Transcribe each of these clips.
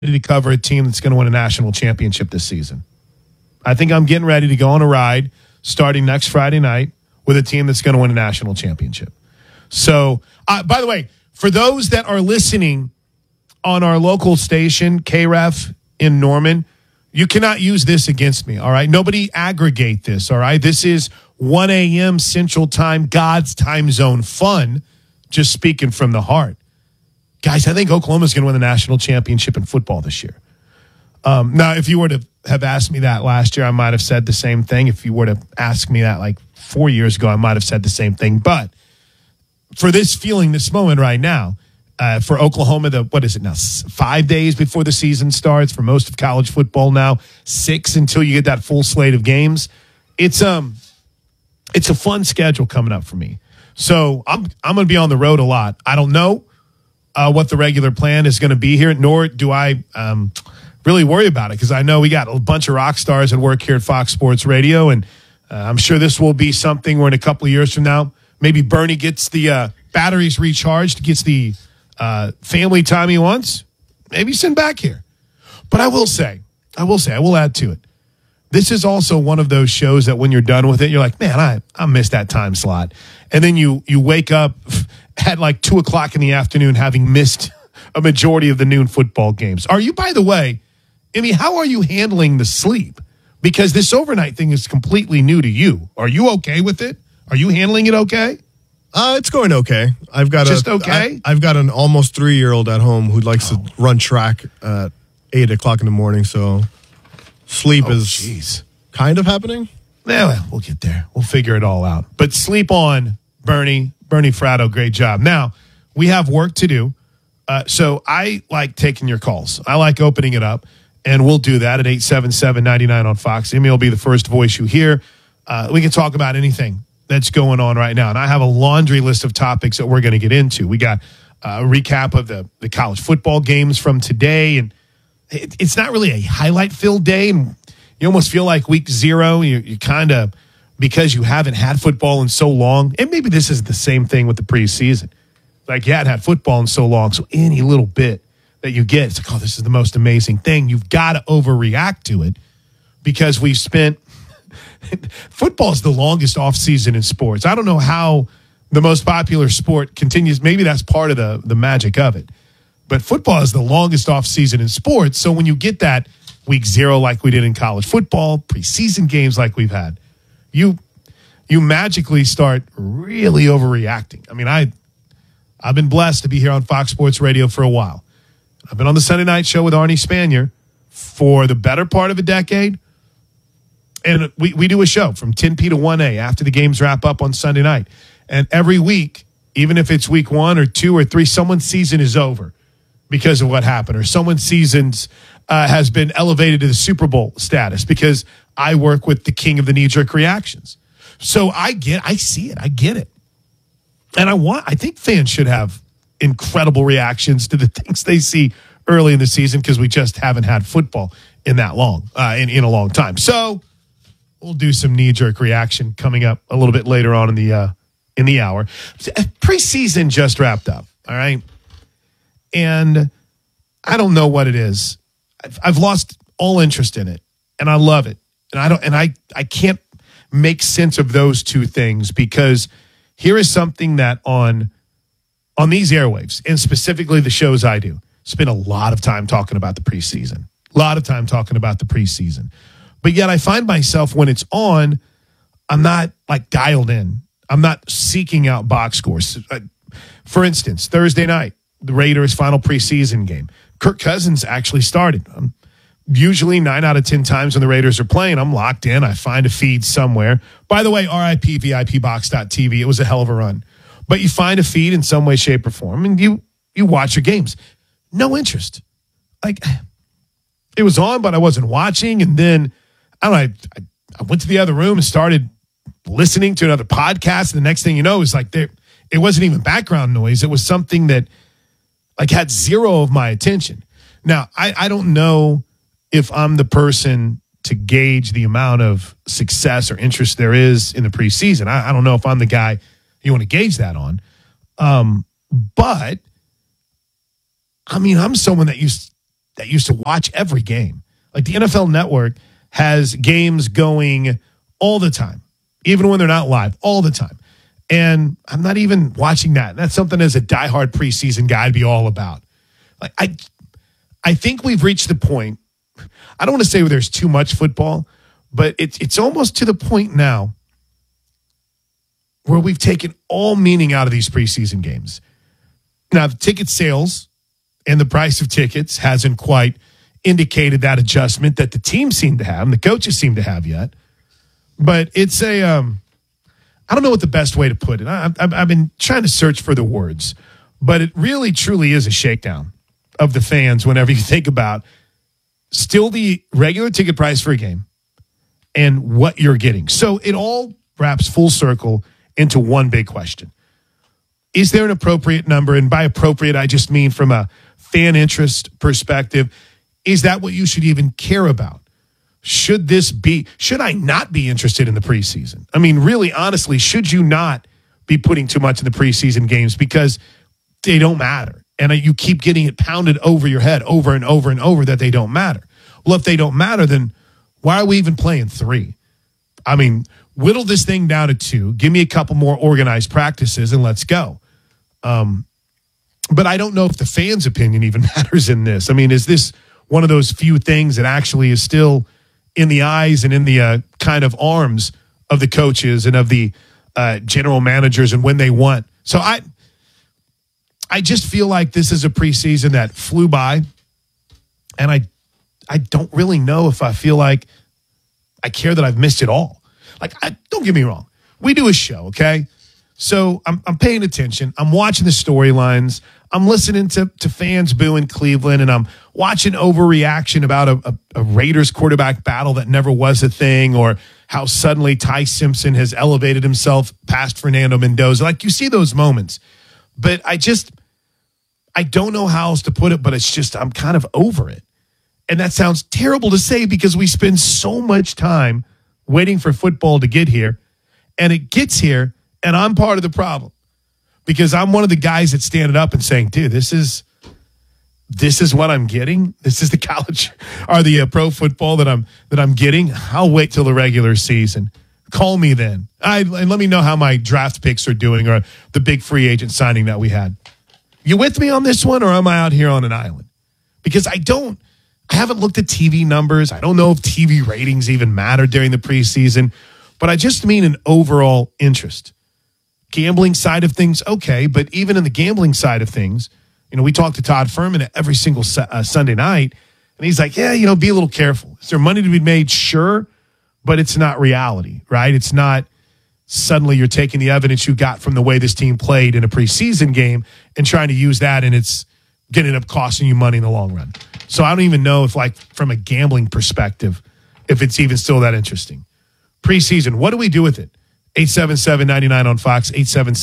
to cover a team that's going to win a national championship this season. I think I'm getting ready to go on a ride starting next Friday night with a team that's going to win a national championship. So, by the way, for those that are listening on our local station, KREF in Norman, you cannot use this against me, all right? Nobody aggregate this, all right? This is 1 a.m. Central Time, God's time zone fun, just speaking from the heart. Guys, I think Oklahoma's going to win the national championship in football this year. Now, if you were to have asked me that last year, I might have said the same thing. If you were to ask me that like 4 years ago, I might have said the same thing. But for this feeling, this moment right now, for Oklahoma, what is it now? 5 days before the season starts. For most of college football now, 6 until you get that full slate of games. It's a fun schedule coming up for me. So I'm going to be on the road a lot. I don't know what the regular plan is going to be here, nor do I really worry about it, because I know we got a bunch of rock stars that work here at Fox Sports Radio, and I'm sure this will be something where in a couple of years from now, maybe Bernie gets the batteries recharged, gets the family time he wants. Maybe send back here. But I will add to it. This is also one of those shows that when you're done with it, you're like, man, I missed that time slot. And then you wake up at like 2 o'clock in the afternoon having missed a majority of the noon football games. Are you, by the way, how are you handling the sleep? Because this overnight thing is completely new to you. Are you okay with it? Are you handling it okay? It's going okay. I've got I've got an almost 3-year-old at home who likes to run track at 8 o'clock in the morning. So sleep is kind of happening. Yeah, well, we'll get there. We'll figure it all out. But sleep on, Bernie Fratto. Great job. Now we have work to do. So I like taking your calls. I like opening it up, and we'll do that at 877-99 on Fox. Emmy will be the first voice you hear. We can talk about anything that's going on right now. And I have a laundry list of topics that we're going to get into. We got a recap of the college football games from today. And it's not really a highlight-filled day. And you almost feel like week 0, you kind of, because you haven't had football in so long. And maybe this is the same thing with the preseason. Like you hadn't had football in so long. So any little bit that you get, it's like, oh, this is the most amazing thing. You've got to overreact to it because we've spent football is the longest offseason in sports. I don't know how the most popular sport continues. Maybe that's part of the magic of it. But football is the longest offseason in sports. So when you get that week 0 like we did in college football, preseason games like we've had, you magically start really overreacting. I mean, I've been blessed to be here on Fox Sports Radio for a while. I've been on the Sunday night show with Arnie Spanier for the better part of a decade. And we do a show from 10P to 1A after the games wrap up on Sunday night. And every week, even if it's week 1 or 2 or 3, someone's season is over because of what happened. Or someone's season's has been elevated to the Super Bowl status because I work with the king of the knee-jerk reactions. So I see it. I get it. And I think fans should have incredible reactions to the things they see early in the season because we just haven't had football in that long, in a long time. So we'll do some knee-jerk reaction coming up a little bit later on in the hour. Preseason just wrapped up, all right? And I don't know what it is. I've lost all interest in it, and I love it. And I can't make sense of those two things because here is something that on these airwaves, and specifically the shows I do, spend a lot of time talking about the preseason. But yet I find myself when it's on, I'm not like dialed in. I'm not seeking out box scores. For instance, Thursday night, the Raiders' final preseason game. Kirk Cousins actually started. Usually 9 out of 10 times when the Raiders are playing, I'm locked in. I find a feed somewhere. By the way, RIP VIPbox.tv. It was a hell of a run. But you find a feed in some way, shape, or form, and you watch your games. No interest. Like, it was on, but I wasn't watching. And then, I don't know, I went to the other room and started listening to another podcast. And the next thing you know, it's like it wasn't even background noise. It was something that like had zero of my attention. Now, I don't know if I'm the person to gauge the amount of success or interest there is in the preseason. I don't know if I'm the guy you want to gauge that on. But, I mean, I'm someone that that used to watch every game. Like the NFL Network has games going all the time, even when they're not live, all the time. And I'm not even watching that. That's something as a diehard preseason guy I'd be all about. Like I think we've reached the point. I don't want to say where there's too much football, but it's almost to the point now where we've taken all meaning out of these preseason games. Now, the ticket sales and the price of tickets hasn't quite indicated that adjustment that the team seemed to have and the coaches seem to have yet. But it's I don't know what the best way to put it. I've been trying to search for the words, but it really, truly is a shakedown of the fans whenever you think about still the regular ticket price for a game and what you're getting. So it all wraps full circle into one big question. Is there an appropriate number? And by appropriate, I just mean from a fan interest perspective. Is that what you should even care about? Should I not be interested in the preseason? I mean, really, honestly, should you not be putting too much in the preseason games because they don't matter? And you keep getting it pounded over your head over and over and over that they don't matter. Well, if they don't matter, then why are we even playing 3? I mean, whittle this thing down to 2. Give me a couple more organized practices and let's go. But I don't know if the fans' opinion even matters in this. I mean, is this one of those few things that actually is still in the eyes and in the kind of arms of the coaches and of the general managers and when they want? So I just feel like this is a preseason that flew by, and I don't really know if I feel like I care that I've missed it all. Like, don't get me wrong. We do a show, okay? So I'm paying attention. I'm watching the storylines. I'm listening to fans boo in Cleveland, and I'm watching overreaction about a Raiders quarterback battle that never was a thing, or how suddenly Ty Simpson has elevated himself past Fernando Mendoza. Like, you see those moments. But I don't know how else to put it, but it's just I'm kind of over it. And that sounds terrible to say because we spend so much time waiting for football to get here, and it gets here, and I'm part of the problem because I'm one of the guys that stand up and saying, dude, this is what I'm getting. This is the college or the pro football that I'm getting. I'll wait till the regular season. Call me then. And let me know how my draft picks are doing or the big free agent signing that we had. You with me on this one, or am I out here on an island? Because I haven't looked at TV numbers. I don't know if TV ratings even matter during the preseason, but I just mean an overall interest. Gambling side of things, okay, but even in the gambling side of things, we talk to Todd Furman every single Sunday night, and he's like, yeah, be a little careful. Is there money to be made? Sure, but it's not reality, right? It's not suddenly you're taking the evidence you got from the way this team played in a preseason game and trying to use that, and it's going to end up costing you money in the long run. So I don't even know if, like, from a gambling perspective, if it's even still that interesting. Preseason, what do we do with it? 877-99 on Fox,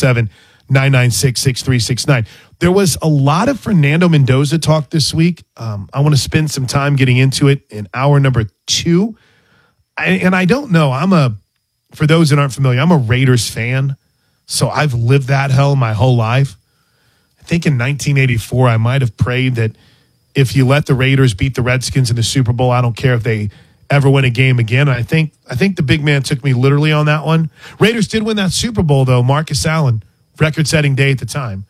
877-996-6369. There was a lot of Fernando Mendoza talk this week. I want to spend some time getting into it in hour number 2. And I don't know. For those that aren't familiar, I'm a Raiders fan. So I've lived that hell my whole life. I think in 1984, I might have prayed that if you let the Raiders beat the Redskins in the Super Bowl, I don't care if they ever win a game again. I think the big man took me literally on that one. Raiders did win that Super Bowl, though. Marcus Allen, record-setting day at the time.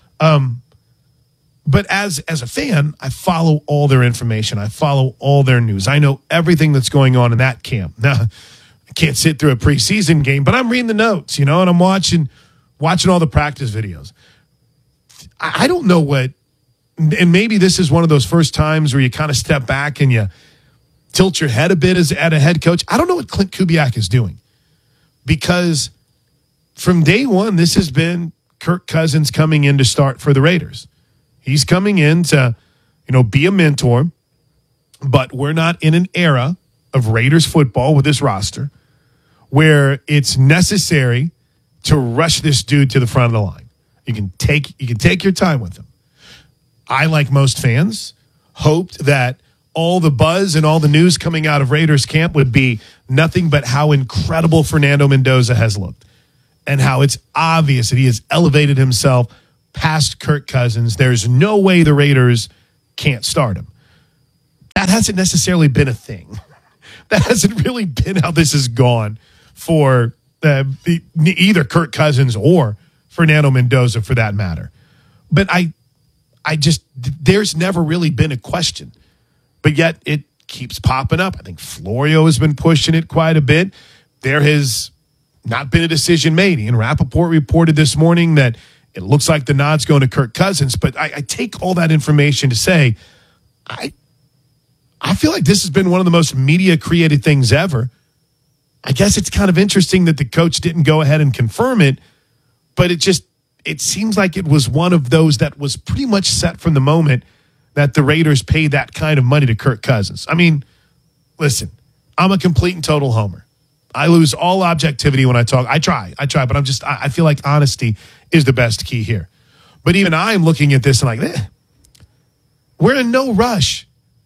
But as a fan, I follow all their information. I follow all their news. I know everything that's going on in that camp. Now, I can't sit through a preseason game, but I'm reading the notes, and I'm watching all the practice videos. I don't know what, and maybe this is one of those first times where you kind of step back and you tilt your head a bit at a head coach. I don't know what Clint Kubiak is doing, because from day one, this has been Kirk Cousins coming in to start for the Raiders. He's coming in to, be a mentor, but we're not in an era of Raiders football with this roster where it's necessary to rush this dude to the front of the line. You can take your time with him. I, like most fans, hoped that all the buzz and all the news coming out of Raiders camp would be nothing but how incredible Fernando Mendoza has looked and how it's obvious that he has elevated himself past Kirk Cousins. There's no way the Raiders can't start him. hasn't necessarily been a thing. That hasn't really been how this has gone for either Kirk Cousins or Fernando Mendoza, for that matter. But there's never really been a question. But yet it keeps popping up. I think Florio has been pushing it quite a bit. There has not been a decision made. Ian Rappaport reported this morning that it looks like the nod's going to Kirk Cousins. But I take all that information to say, I feel like this has been one of the most media-created things ever. I guess it's kind of interesting that the coach didn't go ahead and confirm it, but it seems like it was one of those that was pretty much set from the moment that the Raiders paid that kind of money to Kirk Cousins. I mean, listen, I'm a complete and total homer. I lose all objectivity when I talk. I try, but I feel like honesty is the best key here. But even I'm looking at this and like, we're in no rush.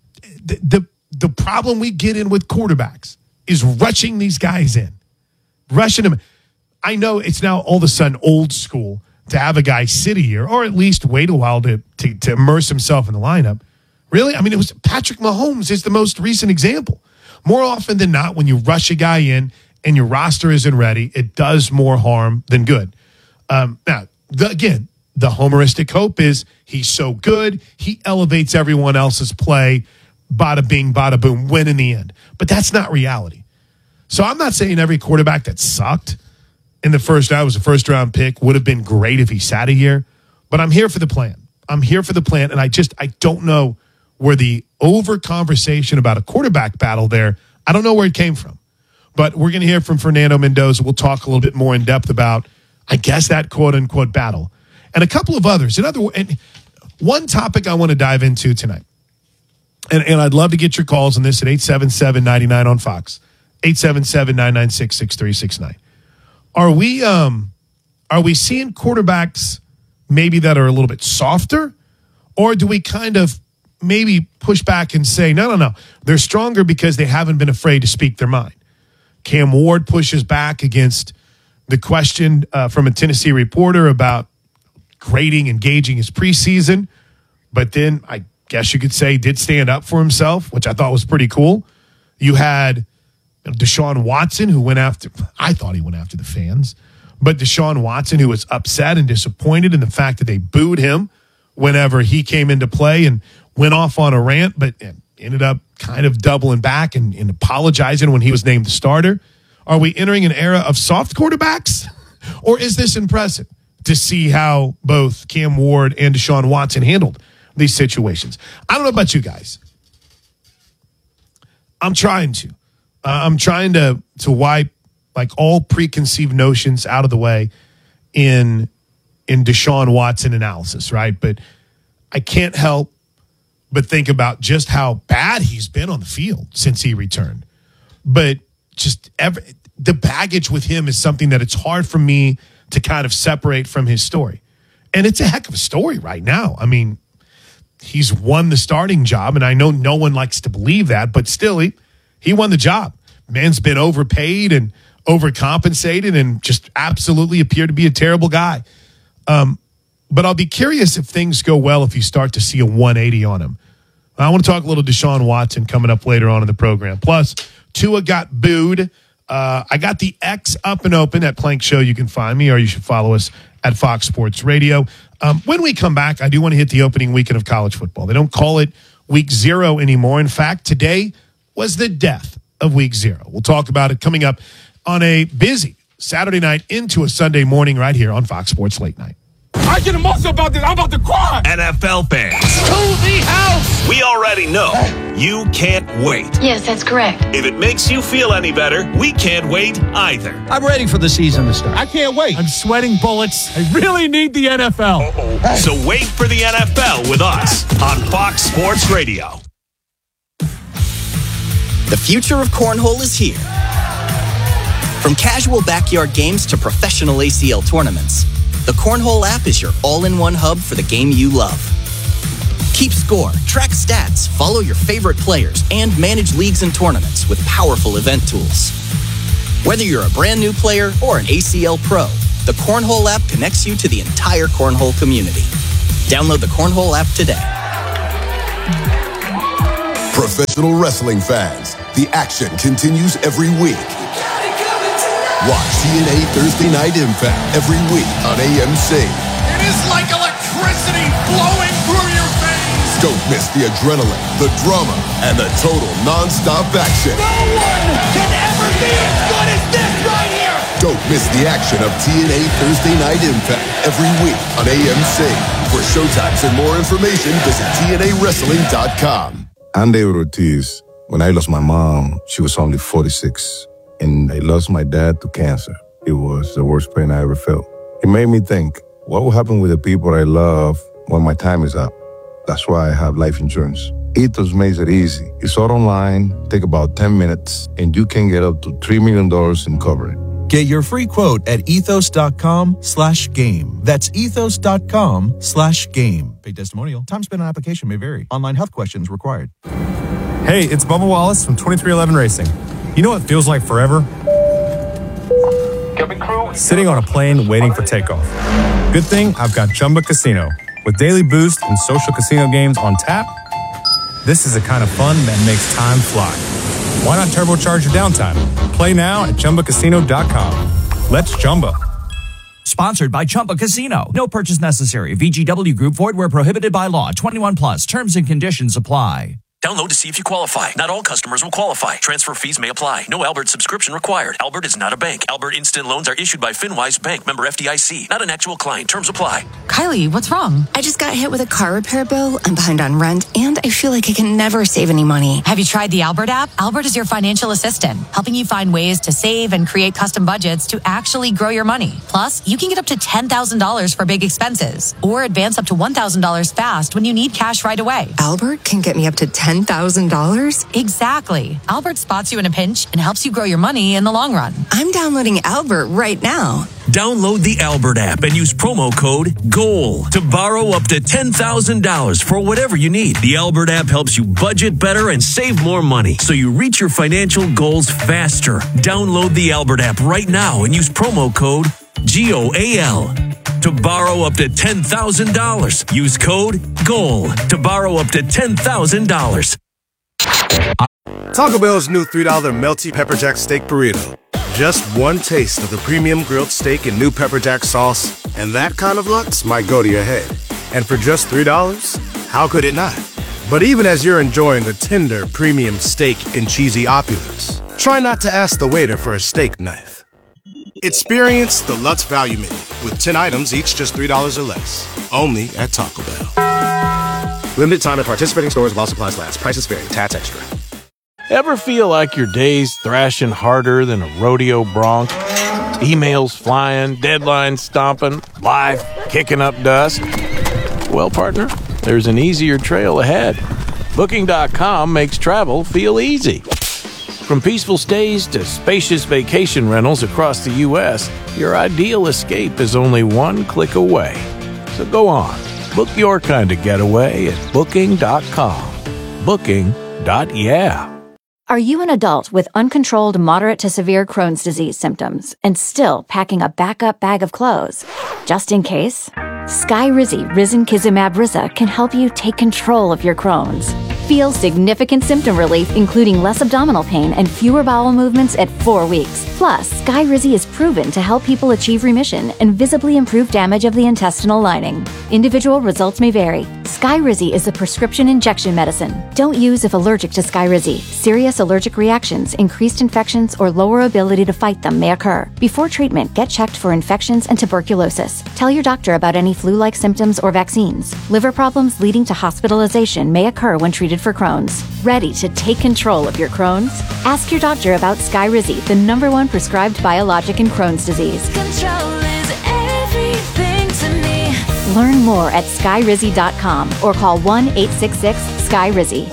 The problem we get in with quarterbacks is rushing these guys in. Rushing them. I know it's now all of a sudden old school to have a guy sit a year or at least wait a while to immerse himself in the lineup. Really? I mean, it was Patrick Mahomes is the most recent example. More often than not, when you rush a guy in and your roster isn't ready, it does more harm than good. Now, the homeristic hope is he's so good, he elevates everyone else's play. Bada bing, bada boom, win in the end. But that's not reality. So I'm not saying every quarterback that sucked in the first round was a first-round pick would have been great if he sat a year. But I'm here for the plan. And I don't know where the over-conversation about a quarterback battle there, I don't know where it came from. But we're going to hear from Fernando Mendoza. We'll talk a little bit more in depth about, I guess, that quote-unquote battle. And a couple of others. And one topic I want to dive into tonight. And I'd love to get your calls on this at 877-99 on Fox, 877-996-6369. Are we seeing quarterbacks maybe that are a little bit softer, or do we kind of maybe push back and say, no, they're stronger because they haven't been afraid to speak their mind? Cam Ward pushes back against the question from a Tennessee reporter about grading and gauging his preseason, but then I guess you could say did stand up for himself, which I thought was pretty cool. You had Deshaun Watson, who I thought he went after the fans, but Deshaun Watson, who was upset and disappointed in the fact that they booed him whenever he came into play and went off on a rant, but ended up kind of doubling back and apologizing when he was named the starter. Are we entering an era of soft quarterbacks? Or is this impressive to see how both Cam Ward and Deshaun Watson handled these situations? I don't know about you guys. I'm trying to wipe like all preconceived notions out of the way in Deshaun Watson analysis, right? But I can't help but think about just how bad he's been on the field since he returned. But just the baggage with him is something that it's hard for me to kind of separate from his story. And it's a heck of a story right now. I mean, he's won the starting job, and I know no one likes to believe that, but still, he won the job. Man's been overpaid and overcompensated and just absolutely appeared to be a terrible guy. But I'll be curious if things go well if you start to see a 180 on him. I want to talk a little Deshaun Watson coming up later on in the program. Plus, Tua got booed. I got the X up and open at Plank Show. You can find me, or you should follow us at Fox Sports Radio. When we come back, I do want to hit the opening weekend of college football. They don't call it week 0 anymore. In fact, today was the death of week 0. We'll talk about it coming up on a busy Saturday night into a Sunday morning right here on Fox Sports Late Night. I get emotional about this. I'm about to cry. NFL fans. To the house. We already know you can't wait. Yes, that's correct. If it makes you feel any better, we can't wait either. I'm ready for the season to start. I can't wait. I'm sweating bullets. I really need the NFL. Uh-oh. So wait for the NFL with us on Fox Sports Radio. The future of cornhole is here. From casual backyard games to professional ACL tournaments, the Cornhole app is your all-in-one hub for the game you love. Keep score, track stats, follow your favorite players, and manage leagues and tournaments with powerful event tools. Whether you're a brand new player or an ACL pro, the Cornhole app connects you to the entire cornhole community. Download the Cornhole app today. Professional wrestling fans, the action continues every week. Watch TNA Thursday Night Impact every week on AMC. It is like electricity flowing through your veins. Don't miss the adrenaline, the drama, and the total non-stop action. No one can ever be as good as this right here. Don't miss the action of TNA Thursday Night Impact every week on AMC. For showtimes and more information, visit TNAWrestling.com. I'm David Ortiz. When I lost my mom, she was only 46. And I lost my dad to cancer. It was the worst pain I ever felt. It made me think, what will happen with the people I love when my time is up? That's why I have life insurance. Ethos makes it easy. It's all online, take about 10 minutes, and you can get up to $3 million in coverage. Get your free quote at ethos.com/game. That's ethos.com/game. Paid testimonial. Time spent on application may vary. Online health questions required. Hey, it's Bubba Wallace from 2311 Racing. You know what feels like forever? Sitting on a plane waiting for takeoff. Good thing I've got Chumba Casino. With daily boost and social casino games on tap, this is the kind of fun that makes time fly. Why not turbocharge your downtime? Play now at ChumbaCasino.com. Let's Chumba. Sponsored by Chumba Casino. No purchase necessary. VGW Group. Void where prohibited by law. 21 plus. Terms and conditions apply. Download to see if you qualify. Not all customers will qualify. Transfer fees may apply. No Albert subscription required. Albert is not a bank. Albert Instant Loans are issued by FinWise Bank, member FDIC. Not an actual client. Terms apply. Kylie, what's wrong? I just got hit with a car repair bill. I'm behind on rent, and I feel like I can never save any money. Have you tried the Albert app? Albert is your financial assistant, helping you find ways to save and create custom budgets to actually grow your money. Plus, you can get up to $10,000 for big expenses, or advance up to $1,000 fast when you need cash right away. Albert can get me up to $10,000? Exactly. Albert spots you in a pinch and helps you grow your money in the long run. I'm downloading Albert right now. Download the Albert app and use promo code GOAL to borrow up to $10,000 for whatever you need. The Albert app helps you budget better and save more money so you reach your financial goals faster. Download the Albert app right now and use promo code GOAL to borrow up to $10,000. Use code GOAL to borrow up to $10,000. Taco Bell's new $3 Melty Pepper Jack Steak Burrito. Just one taste of the premium grilled steak and new pepper jack sauce, and that kind of lux might go to your head. And for just $3, how could it not? But even as you're enjoying the tender premium steak and cheesy opulence, try not to ask the waiter for a steak knife. Experience the Lutz Value Menu with 10 items, each just $3 or less. Only at Taco Bell. Limited time at participating stores while supplies last. Prices vary. Tats extra. Ever feel like your day's thrashing harder than a rodeo bronc? Emails flying, deadlines stomping, life kicking up dust? Well, partner, there's an easier trail ahead. Booking.com makes travel feel easy. From peaceful stays to spacious vacation rentals across the U.S., your ideal escape is only one click away. So go on, book your kind of getaway at Booking.com. Booking.yeah. Are you an adult with uncontrolled moderate to severe Crohn's disease symptoms and still packing a backup bag of clothes? Just in case? Skyrizi Risankizumab Riza can help you take control of your Crohn's. Feel significant symptom relief, including less abdominal pain and fewer bowel movements at 4 weeks. Plus, Skyrizi is proven to help people achieve remission and visibly improve damage of the intestinal lining. Individual results may vary. Skyrizi is a prescription injection medicine. Don't use if allergic to Skyrizi. Serious allergic reactions, increased infections, or lower ability to fight them may occur. Before treatment, get checked for infections and tuberculosis. Tell your doctor about any flu-like symptoms or vaccines. Liver problems leading to hospitalization may occur when treated for Crohn's. Ready to take control of your Crohn's? Ask your doctor about Skyrizi, the #1 prescribed biologic in Crohn's disease. Control is everything to me. Learn more at Skyrizi.com or call 1-866-SKYRIZI.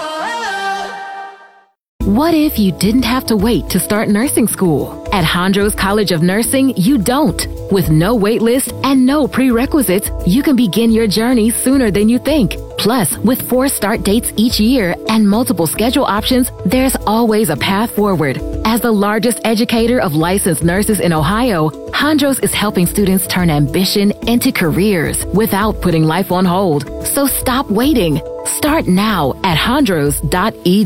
What if you didn't have to wait to start nursing school? At Hondros College of Nursing, you don't. With no wait list and no prerequisites, you can begin your journey sooner than you think. Plus, with 4 start dates each year and multiple schedule options, there's always a path forward. As the largest educator of licensed nurses in Ohio, Hondros is helping students turn ambition into careers without putting life on hold. So stop waiting. Start now at hondros.edu.